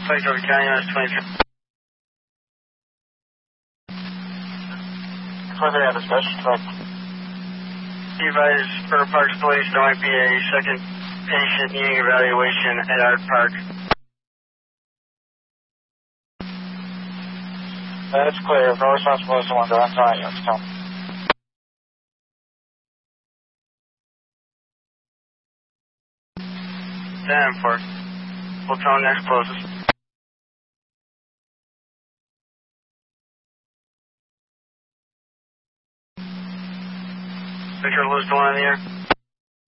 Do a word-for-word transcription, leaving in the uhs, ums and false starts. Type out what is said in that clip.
Flight over County, U S twenty-three. Further out of special flight. Be advised for Parks Police, there might be a second patient needing evaluation at Art Park. That's clear. No responsibility to one to one time. Let's come. ten four. We'll tell next closest. Victor, lose the one in the air.